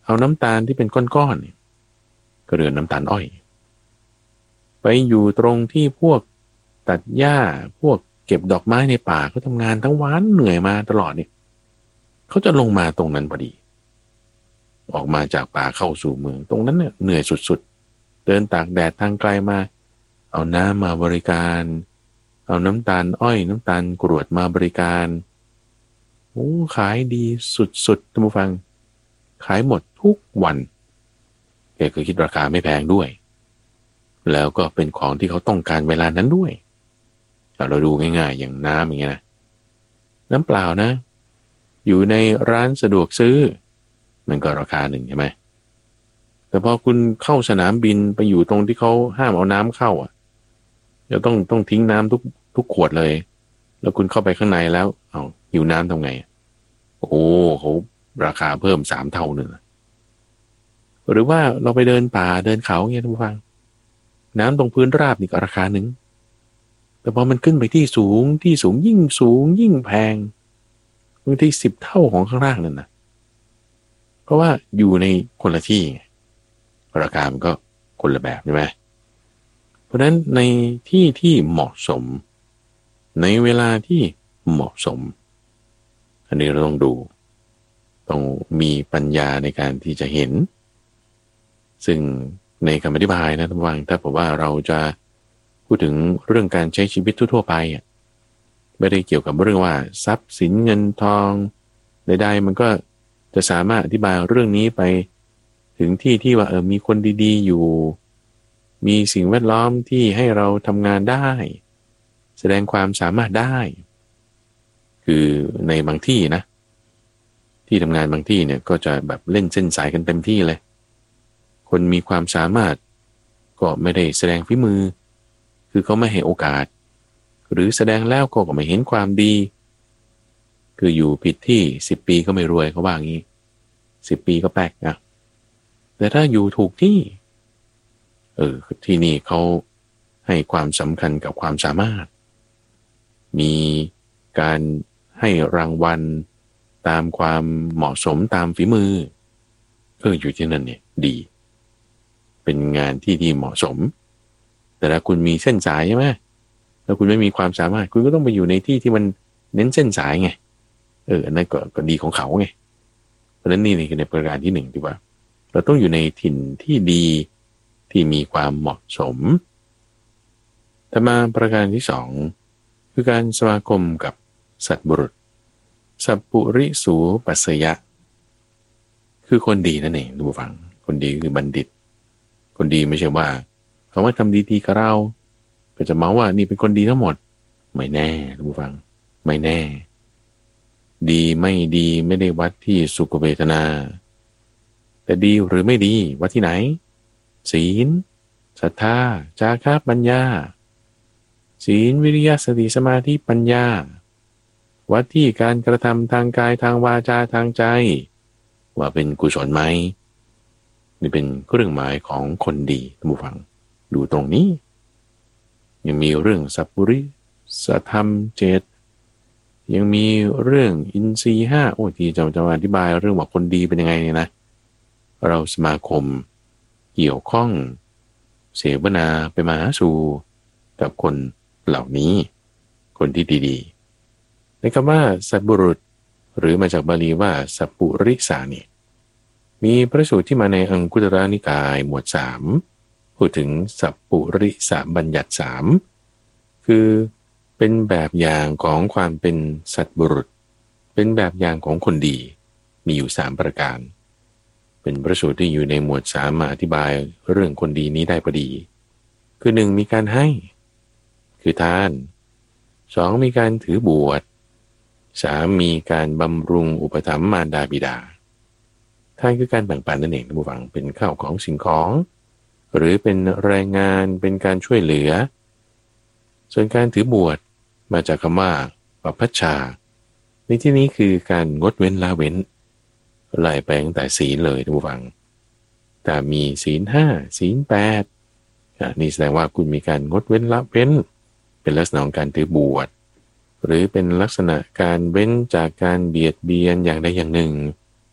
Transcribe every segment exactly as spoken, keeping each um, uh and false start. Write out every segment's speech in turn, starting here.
เอาน้ำตาลที่เป็นก้อนๆเนี่ยก็เรือนน้ำตาลอ้อยไปอยู่ตรงที่พวกตัดหญ้าพวกเก็บดอกไม้ในป่าเขาทำงานทั้งวันเหนื่อยมาตลอดเนี่ยเขาจะลงมาตรงนั้นพอดีออกมาจากป่าเข้าสู่เมืองตรงนั้นเนี่ยเหนื่อยสุดๆเดินตากแดดทางไกลมาเอาน้ำมาบริการเอาน้ำตาลอ้อยน้ำตาลกรวดมาบริการโอ้ขายดีสุดๆท่านผู้ฟังขายหมดทุกวันแกก็คิดราคาไม่แพงด้วยแล้วก็เป็นของที่เขาต้องการเวลานั้นด้วยเราดูง่ายๆอย่างน้ำอย่างเงี้ยนะน้ำเปล่านะอยู่ในร้านสะดวกซื้อมันก็ราคาหนึ่งใช่ไหมแต่พอคุณเข้าสนามบินไปอยู่ตรงที่เขาห้ามเอาน้ำเข้าอ่ะจะต้องต้องทิ้งน้ำทุกทุกขวดเลยแล้วคุณเข้าไปข้างในแล้วเอาหิวน้ำทำไงโอ้เขาราคาเพิ่มสามเท่าหนึ่งหรือว่าเราไปเดินป่าเดินเขาเงี้ยท่านผู้ฟังน้ำตรงพื้นราบนี่ก็ราคาหนึ่งแต่พอมันขึ้นไปที่สูงที่สูงยิ่งสูงยิ่งแพงบางทีสิบเท่าของข้างล่างนั่นนะเพราะว่าอยู่ในคนละที่ราคามันก็คนละแบบใช่ไหมเพราะฉะนั้นในที่ที่เหมาะสมในเวลาที่เหมาะสมอันนี้เราต้องดูต้องมีปัญญาในการที่จะเห็นซึ่งในคำอธิบายนะท่านผู้ฟังถ้าบอกว่าเราจะพูดถึงเรื่องการใช้ชีวิตทั่วๆไปอ่ะไม่ได้เกี่ยวกับเรื่องว่าทรัพย์สินเงินทองใดๆมันก็จะสามารถอธิบายเรื่องนี้ไปถึงที่ที่ว่าเออมีคนดีๆอยู่มีสิ่งแวดล้อมที่ให้เราทำงานได้แสดงความสามารถได้คือในบางที่นะที่ทำงานบางที่เนี่ยก็จะแบบเล่นเส้นสายกันเต็มที่เลยคนมีความสามารถก็ไม่ได้แสดงฝีมือคือเขาไม่ให้โอกาสหรือแสดงแล้วก็ไม่เห็นความดีคืออยู่ผิดที่สิบปีก็ไม่รวยเขาว่างี้สิบปีก็แปลกนะแต่ถ้าอยู่ถูกที่เออที่นี่เขาให้ความสำคัญกับความสามารถมีการให้รางวัลตามความเหมาะสมตามฝีมือเอออยู่ที่นั่นเนี่ยดีเป็นงานที่ที่เหมาะสมแต่ถ้าคุณมีเส้นสายใช่ไหมแล้วคุณไม่มีความสามารถคุณก็ต้องไปอยู่ในที่ที่มันเน้นเส้นสายไงเอออันนั้นก็ก็ดีของเขาไงเพราะฉะนั้นนี่นี่คือในประการที่หนึ่งที่ว่าเราต้องอยู่ในถิ่นที่ดีที่มีความเหมาะสมแต่มาประการที่สองคือการสมาคมกับสัตบุรุษสัพปุริสูปัสสยะคือคนดีนั่นเองทุกฝังคนดีคือบัณฑิตคนดีไม่ใช่ว่าเขาว่าทำดีๆกับเราก็จะเมาว่านี่เป็นคนดีทั้งหมดไม่แน่ทุกฝังไม่แน่ดีไม่ดีไม่ได้วัดที่สุขเวทนาแต่ดีหรือไม่ดีวัดที่ไหนศีลศรัทธาจาคะปัญญาศีลวิริยะสติสมาธิปัญญาวัดที่การกระทำทางกายทางวาจาทางใจว่าเป็นกุศลไหมนี่เป็นเครื่องหมายของคนดีท่านผู้ฟังดูตรงนี้ยังมีเรื่องสัพพุริสธรรมเจตยังมีเรื่องอินทรีย์ห้าโอ้ที่จะจะอธิบายเรื่องว่าคนดีเป็นยังไงเนี่ยนะเราสมาคมเกี่ยวข้องเสวนาไปมาหาสู่กับคนเหล่านี้คนที่ดีๆในคำว่าสัพบุรุษหรือมาจากบาลีว่าสัพปุริสานี่มีพระสูตรที่มาในอังคุตรนิกายหมวดสามพูดถึงสัพปุริสาบัญญัติสามคือเป็นแบบอย่างของความเป็นสัตบุรุษเป็นแบบอย่างของคนดีมีอยู่สามประการเป็นพระสูตรที่อยู่ในหมวดสามมาอธิบายเรื่องคนดีนี้ได้พอดีคือหนึ่งมีการให้คือทานสองมีการถือบวชสามมีการบำรุงอุปถัมภ์มารดาบิดาทานคือการแบ่งปันนั่นเองท่านผู้ฟังเป็นข้าวของสิ่งของหรือเป็นแรงงานเป็นการช่วยเหลือส่วนการถือบวชมาจากคำว่าปัพพชาในที่นี้คือการงดเว้นละเว้นไล่ไปตั้งแต่ศีลเลยท่านผู้ฟังแต่มีศีลห้าศีลแปดนี่แสดงว่าคุณมีการงดเว้นละเว้นเป็นลักษณะของการถือบวชหรือเป็นลักษณะการเว้นจากการเบียดเบียนอย่างใดอย่างหนึ่ง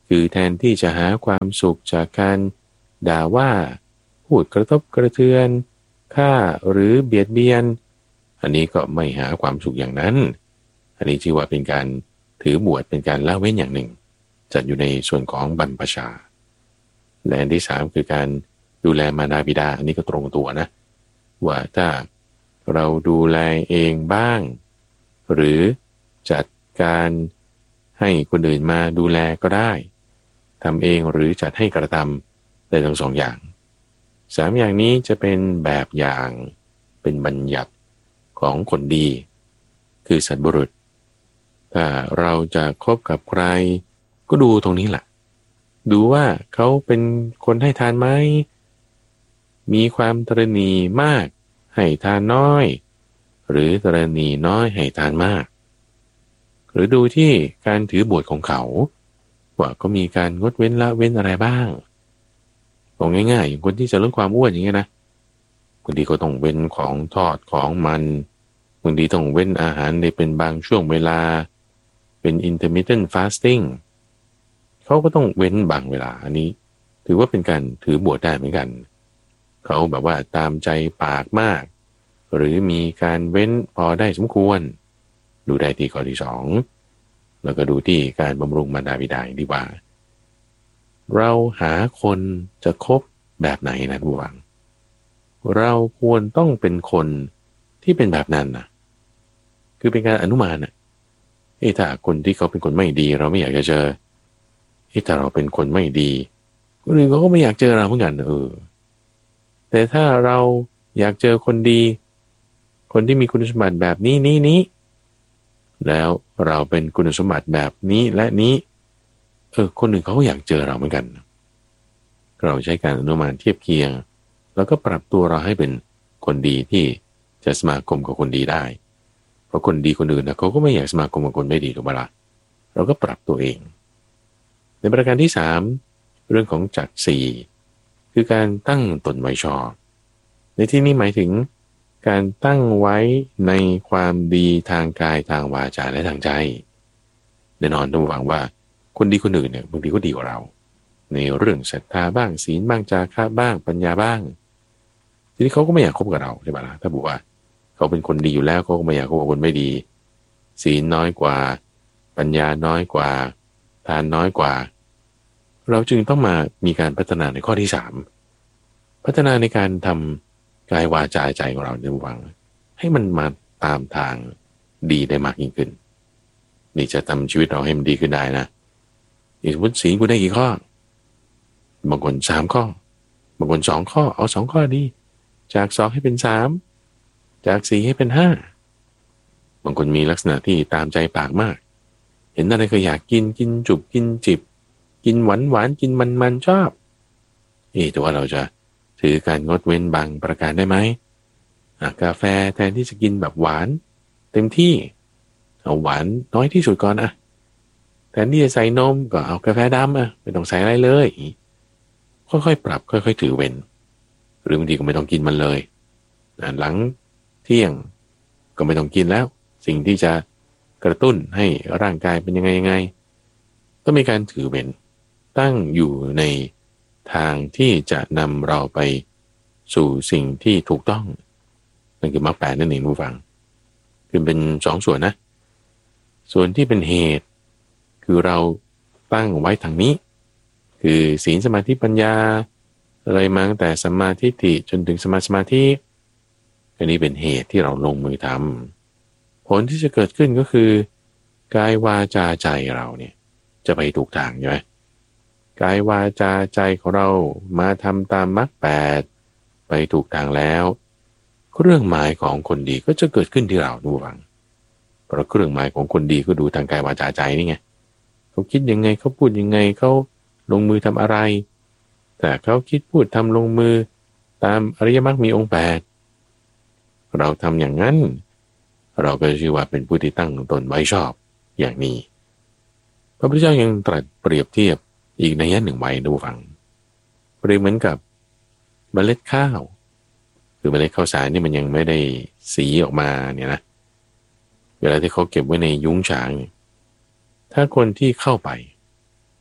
คือแทนที่จะหาความสุขจากการด่าว่าพูดกระทบกระเทือนฆ่าหรือเบียดเบียนอันนี้ก็ไม่หาความสุขอย่างนั้นอันนี้ชื่อว่าเป็นการถือบวชเป็นการละเว้นอย่างหนึ่งจัดอยู่ในส่วนของบรรพชาและอันที่สามคือการดูแลมารดาบิดาอันนี้ก็ตรงตัวนะว่าถ้าเราดูแลเองบ้างหรือจัดการให้คนอื่นมาดูแลก็ได้ทำเองหรือจัดให้กระทำได้ทั้งสองอย่างสามอย่างนี้จะเป็นแบบอย่างเป็นบัญญัติของคนดีคือสัตบุรุษถ้าเราจะคบกับใครก็ดูตรงนี้แหละดูว่าเขาเป็นคนให้ทานไหมมีความตระหนี่มากให้ทานน้อยหรือตระหนี่น้อยให้ทานมากหรือดูที่การถือบวชของเขาว่าก็มีการงดเว้นละเว้นอะไรบ้างบอกง่ายๆอย่างคนที่จะลดความอ้วนอย่างเงี้ยนะบางทีก็ต้องเว้นของทอดของมันบางทีต้องเว้นอาหารในเป็นบางช่วงเวลาเป็น intermittent fasting เขาก็ต้องเว้นบางเวลาอันนี้ถือว่าเป็นการถือบวชได้เหมือนกันเขาแบบว่าตามใจปากมากหรือมีการเว้นพอได้สมควรดูได้ที่ข้อที่สองแล้วก็ดูที่การบำรุงมารดาบิดาดีกว่าเราหาคนจะคบแบบไหนนะผู้ฟังเราควรต้องเป็นคนที่เป็นแบบนั้นนะคือเป็นการอนุมานนะเอ้ถ้าคนที่เขาเป็นคนไม่ดีเราไม่อยากจะเจอเอ้ถ้าเราเป็นคนไม่ดีคนอื่นเขาก็ไม่อยากเจอเราเหมือนกันเออแต่ถ้าเราอยากเจอคนดีคนที่มีคุณสมบัติแบบนี้นี้นี้แล้วเราเป็นคุณสมบัติแบบนี้และนี้เออคนอื่นเขาก็อยากเจอเราเหมือนกันเราใช้การอนุมานเทียบเคียงแล้วก็ปรับตัวเราให้เป็นคนดีที่จะสมาคมกับคนดีได้เพราะคนดีคนอื่นนะเขาก็ไม่อยากสมาคมกับคนไม่ดีถูกไหมล่ะเราก็ปรับตัวเองในประการที่สามเรื่องของจักสี่คือการตั้งตนไว้ชอบในที่นี้หมายถึงการตั้งไว้ในความดีทางกายทางวาจาและทางใจแน่นอนต้องหวังว่าคนดีคนอื่นเนี่ยบางทีก็ดีกว่าเราในเรื่องศรัทธาบ้างศีลบ้างจาคะบ้างปัญญาบ้างทีนี้เขาก็ไม่อยากคบกับเราใช่ไหมล่ะถ้าบอกว่าเขาเป็นคนดีอยู่แล้วเขาก็ไม่อยากคบกับคนไม่ดีศีลน้อยกว่าปัญญาน้อยกว่าทานน้อยกว่าเราจึงต้องมามีการพัฒนาในข้อที่สามพัฒนาในการทำกายวาจาใจของเราในวังให้มันมาตามทางดีได้มากยิ่งขึ้นนี่จะทำชีวิตเราให้มันดีขึ้นได้นะสมมติศีลกูได้กี่ข้อบางคนสามข้อบางคนสองข้อเอาสองข้อดีจากสองให้เป็นสามจากสี่ให้เป็นห้าบางคนมีลักษณะที่ตามใจปากมากเห็นอะไรก็อยากกินกินจุบกินจิบกินหวานหวานกินมันมันชอบเอ๊ะแต่ว่าเราจะถือการงดเว้นบางประการได้ไหมกาแฟแทนที่จะกินแบบหวานเต็มที่เอาหวานน้อยที่สุดก่อนอะแทนที่จะใส่นมก็เอากาแฟดำอะไม่ต้องใส่อะไรเลยค่อยๆปรับค่อยๆถือเว้นหรือบางทีก็ไม่ต้องกินมันเลยหลังเที่ยงก็ไม่ต้องกินแล้วสิ่งที่จะกระตุ้นให้ร่างกายเป็นยังไงยังไงก็มีการถือเว้นตั้งอยู่ในทางที่จะนำเราไปสู่สิ่งที่ถูกต้องนั่นคือมรรคแปดนั่นเองผู้ฟังคือเป็นสองส่วนนะส่วนที่เป็นเหตุคือเราตั้งไว้ทางนี้คือศีลสมาธิปัญญาเลยมาตั้งแต่สัมมาทิฏฐิจนถึงสมาสมาธิอันนี้เป็นเหตุที่เราลงมือทำผลที่จะเกิดขึ้นก็คือกายวาจาใจเราเนี่ยจะไปถูกทางใช่ไหมกายวาจาใจของเรามาทำตามมรรคแปดไปถูกทางแล้วเครื่องหมายของคนดีก็จะเกิดขึ้นที่เราดูฟังเพราะเครื่องหมายของคนดีก็ดูทางกายวาจาใจนี่ไงเขาคิดยังไงเขาพูดยังไงเขาลงมือทำอะไรแต่เขาคิดพูดทำลงมือตามอริยมรรคมีองค์แปดเราทำอย่างนั้นเราก็ชื่อว่าเป็นผู้ที่ตั้งตนไว้ชอบอย่างนี้พระพุทธเจ้ายังตรัสเปรียบเทียบอีกในยะหนึ่งไว้ดูฟังเปรียบเหมือนกับเมล็ดข้าวคือเมล็ดข้าวสารนี่มันยังไม่ได้สีออกมาเนี่ยนะเวลาที่เขาเก็บไว้ในยุ้งฉางถ้าคนที่เข้าไป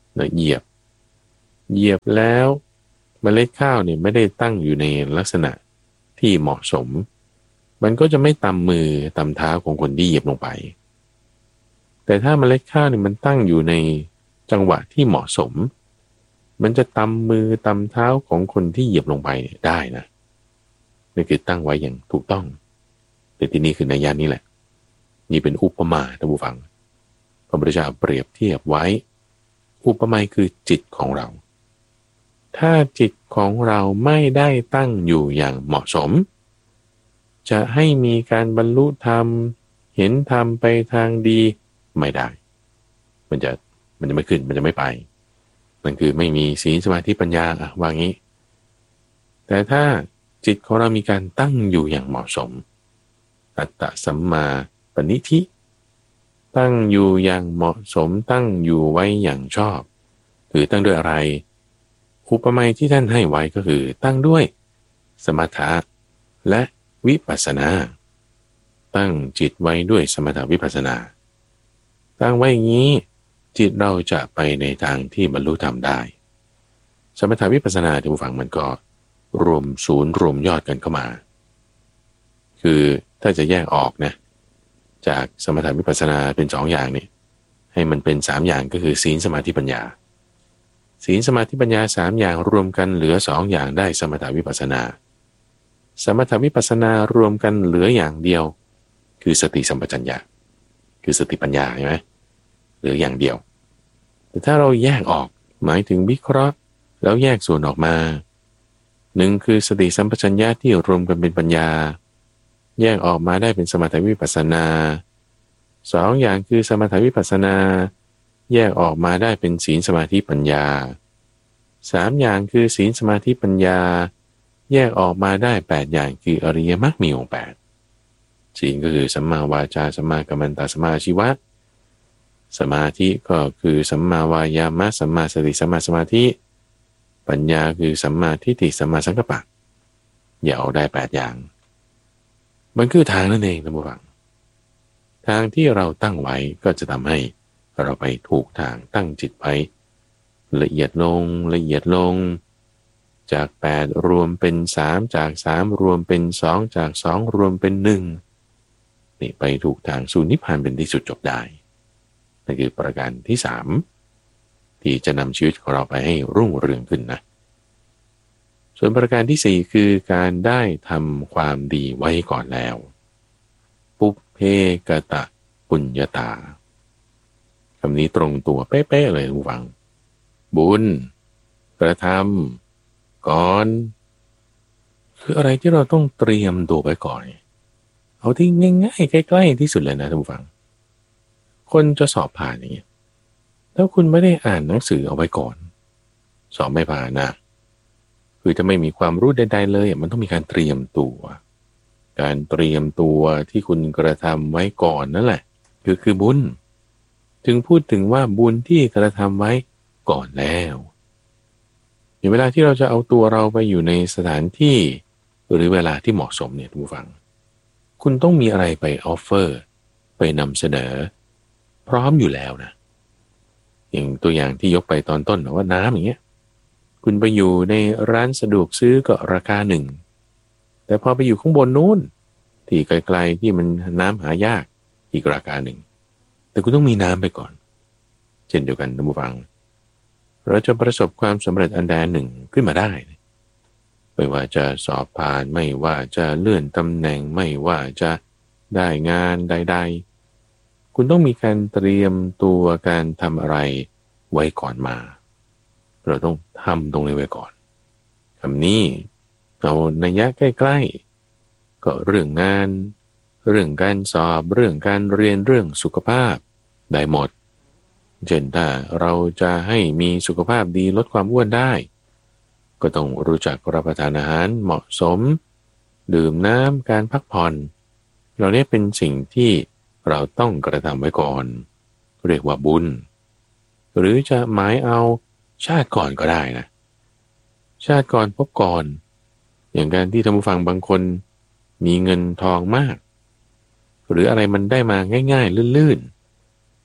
แล้วเหยียบเหยียบแล้วเมล็ดข้าวเนี่ยไม่ได้ตั้งอยู่ในลักษณะที่เหมาะสมมันก็จะไม่ตำมือตำเท้าของคนที่เหยียบลงไปแต่ถ้าเมล็ดข้าวเนี่ยมันตั้งอยู่ในจังหวะที่เหมาะสมมันจะตำมือตำเท้าของคนที่เหยียบลงไปได้นะนี่คือตั้งไว้อย่างถูกต้องแต่ที่นี่คือในยานี้แหละนี่เป็นอุปมาท่านผู้ฟังพระพุทธเจ้าเปรียบเทียบไว้อุปมาคือจิตของเราถ้าจิตของเราไม่ได้ตั้งอยู่อย่างเหมาะสมจะให้มีการบรรลุธรรมเห็นธรรมไปทางดีไม่ได้มันจะมันจะไม่ขึ้นมันจะไม่ไปมันคือไม่มีศีลสมาธิปัญญาอะว่างี้แต่ถ้าจิตของเรามีการตั้งอยู่อย่างเหมาะสมอัตตสัมมาปณิธิตั้งอยู่อย่างเหมาะสมตั้งอยู่ไว้อย่างชอบคือตั้งด้วยอะไรอุปมาที่ท่านให้ไว้ก็คือตั้งด้วยสมถะและวิปัสสนาตั้งจิตไว้ด้วยสมถะวิปัสสนาตั้งไว้อย่างนี้จิตเราจะไปในทางที่บรรลุธรรมได้สมถะวิปัสสนาที่ผู้ฟังมันก็รวมศูนย์รวมยอดกันเข้ามาคือถ้าจะแยกออกนะจากสมถะวิปัสสนาเป็นสองอย่างนี่ให้มันเป็นสามอย่างก็คือศีลสมาธิปัญญาศีลสมาธิปัญญาสามอย่างรวมกันเหลือสองอย่างได้สมถะวิปัสสนาสมถะวิปัสสนารวมกันเหลืออย่างเดียวคือสติสัมปชัญญะคือสติปัญญาใช่ไหมเหลืออย่างเดียวแต่ถ้าเราแยกออกหมายถึงวิเคราะห์แล้วแยกส่วนออกมาหนึ่งคือสติสัมปชัญญะที่รวมกันเป็นปัญญาแยกออกมาได้เป็นสมถะวิปัสสนาสองอย่างคือสมถะวิปัสสนาแยกออกมาได้เป็นศีลสมาธิปัญญาสามอย่างคือศีลสมาธิปัญญาแยกออกมาได้แปดอย่างคืออริยมรรคมีองค์แปดศีลก็คือสัมมาวาจาสัมมากัมมันตะสัมมาอาชีวะสมาธิก็คือสัมมาวายามะสัมมาสติสัมมาสมาธิปัญญาคือสัมมาทิฏฐิสัมมาสังกัปปะอย่าเอาได้แปดอย่างมันคือทางนั่นเองท่านผู้ฟังทางที่เราตั้งไว้ก็จะทำให้เราไปถูกทางตั้งจิตไว้ละเอียดลงละเอียดลงจากแปดรวมเป็นสามจากสามรวมเป็นสองจากสองรวมเป็นหนึ่งนี่ไปถูกทางสู่นิพพานเป็นที่สุดจบได้นั่นคือประการที่สามที่จะนำชีวิตของเราไปให้รุ่งเรืองขึ้นนะส่วนประการที่สี่คือการได้ทำความดีไว้ก่อนแล้วปุพเพกตะปุญญาตาคำนี้ตรงตัวเป๊ะๆเลยผู้ฟังบุญกระทำก่อนคืออะไรที่เราต้องเตรียมตัวไว้ก่อนเอาที่ง่ายๆใกล้ๆที่สุดเลยนะท่านผู้ฟังคนจะสอบผ่านอย่างเงี้ยถ้าคุณไม่ได้อ่านหนังสือเอาไว้ก่อนสอบไม่ผ่านนะคือจะไม่มีความรู้ใดๆเลยมันต้องมีการเตรียมตัวการเตรียมตัวที่คุณกระทำไว้ก่อนนั่นแหละคือคือบุญถึงพูดถึงว่าบุญที่กระทำไว้ก่อนแล้วในเวลาที่เราจะเอาตัวเราไปอยู่ในสถานที่หรือเวลาที่เหมาะสมเนี่ยทุกฟังคุณต้องมีอะไรไปออฟเฟอร์ไปนำเสนอพร้อมอยู่แล้วนะอย่างตัวอย่างที่ยกไปตอนต้นว่าน้ำอย่างเงี้ยคุณไปอยู่ในร้านสะดวกซื้อก็ราคาหนึ่งแต่พอไปอยู่ข้างบนนู้นที่ไกลๆที่มันน้ำหายากอีกราคาหนึ่งแต่คุณต้องมีน้ำไปก่อนเช่นเดียวกันท่านผู้ฟังเราจะประสบความสำเร็จอันใดหนึ่งขึ้นมาได้ไม่ว่าจะสอบผ่านไม่ว่าจะเลื่อนตำแหน่งไม่ว่าจะได้งานใดๆคุณต้องมีการเตรียมตัวการทำอะไรไว้ก่อนมาเราต้องทำตรงนี้ไว้ก่อนคำนี้เอานัยยะใกล้ๆก็เรื่องงานเรื่องการสอบเรื่องการเรียนเรื่องสุขภาพได้หมดเช่นถ้าเราจะให้มีสุขภาพดีลดความอ้วนได้ก็ต้องรู้จักรับประทานอาหารเหมาะสมดื่มน้ำการพักผ่อนเหล่านี้เป็นสิ่งที่เราต้องกระทำไว้ก่อนเรียกว่าบุญหรือจะหมายเอาชาติก่อนก็ได้นะชาติก่อนพบก่อนอย่างการที่ท่านผู้ฟังบางคนมีเงินทองมากหรืออะไรมันได้มาง่ายๆลื่น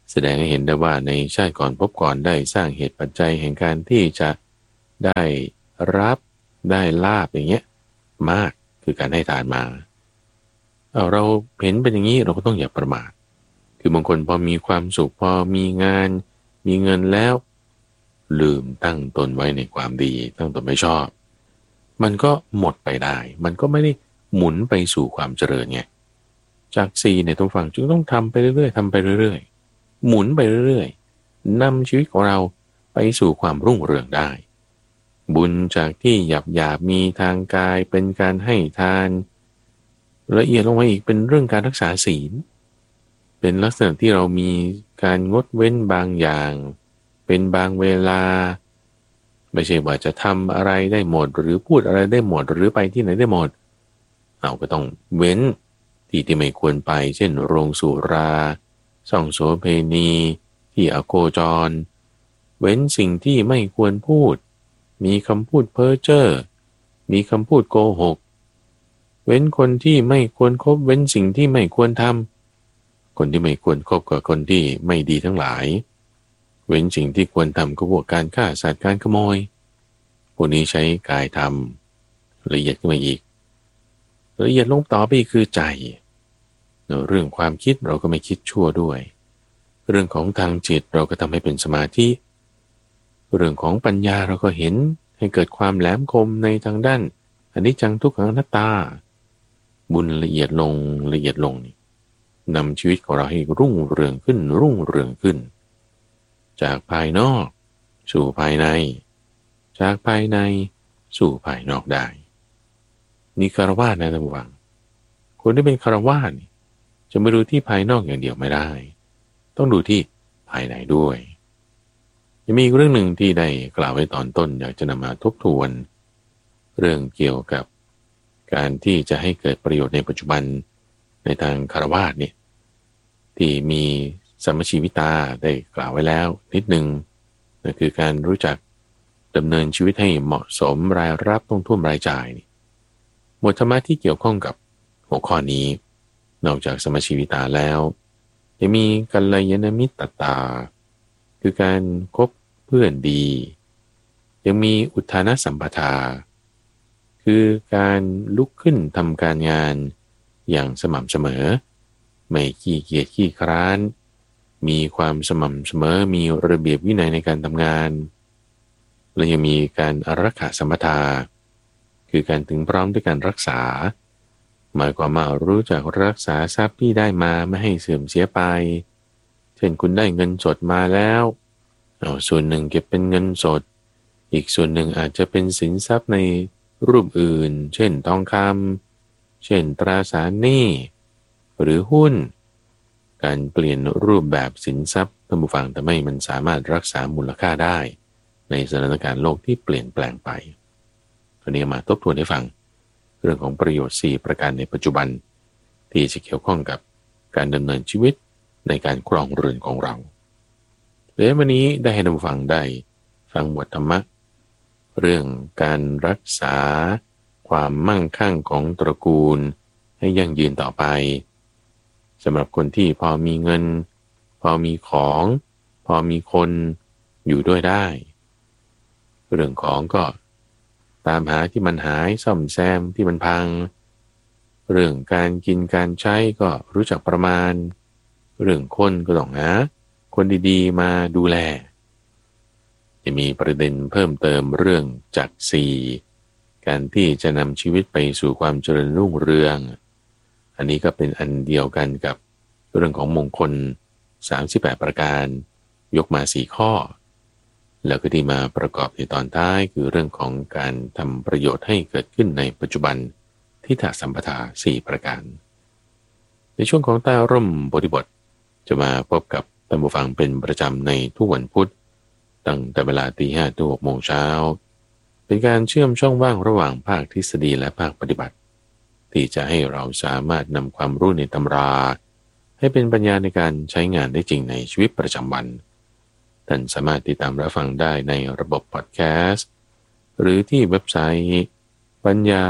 แสดงให้เห็นได้ว่าในชาติก่อนพบก่อนได้สร้างเหตุปัจจัยแห่งการที่จะได้รับได้ลาภอย่างเงี้ยมากคือการให้ทานมาเอาเราเห็นเป็นอย่างนี้เราก็ต้องอย่าประมาทคือบางคนพอมีความสุขพอมีงานมีเงินแล้วลืมตั้งตนไว้ในความดีตั้งตนไม่ชอบมันก็หมดไปได้มันก็ไม่ได้หมุนไปสู่ความเจริญไงจากสี่เนี่ยต้องฟังจึงต้องทำไปเรื่อยๆทำไปเรื่อยๆหมุนไปเรื่อยๆนำชีวิตของเราไปสู่ความรุ่งเรืองได้บุญจากที่หยาบหยาบมีทางกายเป็นการให้ทานละเอียดลงมาอีกเป็นเรื่องการรักษาศีลเป็นลักษณะที่เรามีการงดเว้นบางอย่างเป็นบางเวลาไม่ใช่ว่าจะทำอะไรได้หมดหรือพูดอะไรได้หมดหรือไปที่ไหนได้หมดเราก็ต้องเว้นที่ที่ไม่ควรไปเช่นโรงสุราส่องโสเภณีที่อโคจรเว้นสิ่งที่ไม่ควรพูดมีคำพูดเพ้อเจ้อมีคำพูดโกหกเว้นคนที่ไม่ควรคบเว้นสิ่งที่ไม่ควรทำคนที่ไม่ควรคบกับคนที่ไม่ดีทั้งหลายเว้นสิ่งที่ควรทำก็พวกการฆ่าสัตว์การขโมยพวกนี้ใช้กายทำละเอียดขึ้นมาอีกละเอียดลงต่อไปอีกคือใจเรื่องความคิดเราก็ไม่คิดชั่วด้วยเรื่องของทางจิตเราก็ทำให้เป็นสมาธิเรื่องของปัญญาเราก็เห็นให้เกิดความแหลมคมในทางด้านอนิจจังทุกขังอนัตตาบุญละเอียดลงละเอียดลงนี่นำชีวิตของเราให้รุ่งเรืองขึ้นรุ่งเรืองขึ้นจากภายนอกสู่ภายในจากภายในสู่ภายนอกได้นี่คฤหัสถ์นะท่านผู้ฟังคนที่เป็นคฤหัสถ์จะไม่ดูที่ภายนอกอย่างเดียวไม่ได้ต้องดูที่ภายในด้วยยังมีอีกเรื่องหนึ่งที่ได้กล่าวไว้ตอนต้นอยากจะนำมาทบทวนเรื่องเกี่ยวกับการที่จะให้เกิดประโยชน์ในปัจจุบันในทางคฤหัสถ์เนี่ยที่มีสัมมชีวิตาได้กล่าวไว้แล้วนิดนึงนั่นคือการรู้จักดำเนินชีวิตให้เหมาะสมรายรับต้องท่วมรายจ่ายหมวดธรรมะที่เกี่ยวข้องกับหัวข้อนี้นอกจากสัมมชีวิตาแล้วยังมีกัลยาณมิตรตาคือการคบเพื่อนดียังมีอุทานสัมปทาคือการลุกขึ้นทำการงานอย่างสม่ำเสมอไม่ขี้เกียจขี้คร้านมีความสม่ำเสมอมีระเบียบวินัยในการทำงานและยังมีการอารักขาสัมปทาคือการถึงพร้อมด้วยการรักษาหมายความว่ารู้จักรักษาทรัพย์ที่ได้มาไม่ให้เสื่อมเสียไปเช่นคุณได้เงินสดมาแล้วเอาส่วนหนึ่งเก็บเป็นเงินสดอีกส่วนหนึ่งอาจจะเป็นสินทรัพย์ในรูปอื่นเช่นทองคำเช่นตราสารหนี้หรือหุ้นการเปลี่ยนรูปแบบสินทรัพย์ท่านผู้ฟังแต่ไม่มันสามารถรักษามูลค่าได้ในสถานการณ์โลกที่เปลี่ยนแปลงไปวันนี้มาทบทวนให้ฟังเรื่องของประโยชน์สี่ประการในปัจจุบันที่จะเกี่ยวข้องกับการดำเนินชีวิตในการครองเรือนของเราและวันนี้ได้ให้ท่านผู้ฟังได้ฟังบทธรรมะเรื่องการรักษาความมั่งคั่งของตระกูลให้ยั่งยืนต่อไปสำหรับคนที่พอมีเงินพอมีของพอมีคนอยู่ด้วยได้เรื่องของก็ตามหาที่มันหายซ่อมแซมที่มันพังเรื่องการกินการใช้ก็รู้จักประมาณเรื่องคนก็ต้องหาคนดีๆมาดูแลจะมีประเด็นเพิ่มเติมเรื่องจักรสี่การที่จะนำชีวิตไปสู่ความเจริญรุ่งเรืองอันนี้ก็เป็นอันเดียวกันกับเรื่องของมงคลสามสิบแปดประการยกมาสี่ข้อแล้วก็ที่มาประกอบในตอนท้ายคือเรื่องของการทำประโยชน์ให้เกิดขึ้นในปัจจุบันทิฏฐสัมปทาสี่ประการในช่วงของใต้ร่มโพธิบทจะมาพบกับท่านผู้ฟังเป็นประจำในทุกวันพุธตั้งแต่เวลาตีห้าถึงหกโมงเช้าเป็นการเชื่อมช่องว่างระหว่างภาคทฤษฎีและภาคปฏิบัติที่จะให้เราสามารถนำความรู้ในตำราให้เป็นปัญญาในการใช้งานได้จริงในชีวิตประจำวันท่านสามารถติดตามรับฟังได้ในระบบพอดแคสต์หรือที่เว็บไซต์ปัญญา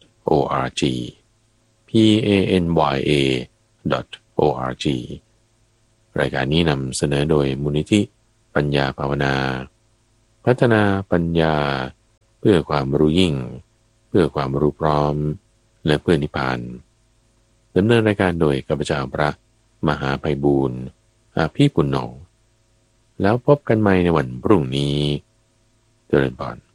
.org p a n y a .org รายการนี้นำเสนอโดยมูลนิธิปัญญาภาวนาพัฒนาปัญญาเพื่อความรู้ยิ่งเพื่อความรู้พร้อมและเพื่อนิพพานดำเนินรายการโดยข้าพเจ้าพระมหาไพบูลย์อาภีปุณโญแล้วพบกันใหม่ในวันพรุ่งนี้เจริญพร